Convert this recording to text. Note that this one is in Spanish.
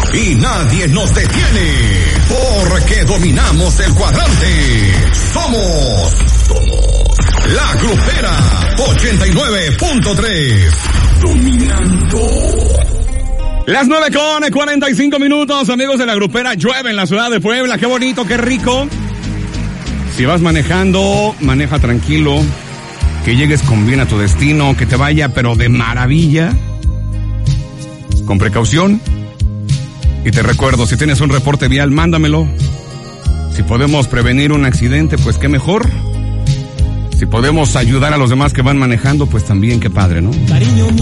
y nadie nos detiene, porque dominamos el cuadrante. Somos La Grupera 89.3. Dominando. Las 9:45, amigos de La Grupera. Llueve en la ciudad de Puebla. Qué bonito, qué rico. Si vas manejando, maneja tranquilo. Que llegues con bien a tu destino. Que te vaya, pero de maravilla. Con precaución. Y te recuerdo, si tienes un reporte vial, mándamelo. Si podemos prevenir un accidente, pues qué mejor. Si podemos ayudar a los demás que van manejando, pues también qué padre, ¿no? Cariño.